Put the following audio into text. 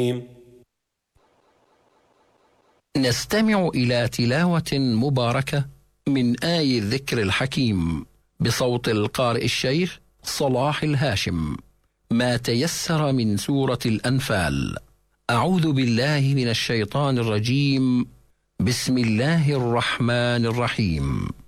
نستمع إلى تلاوة مباركة من آي الذكر الحكيم بصوت القارئ الشيخ صلاح الهاشم، ما تيسر من سورة الأنفال. أعوذ بالله من الشيطان الرجيم. بسم الله الرحمن الرحيم.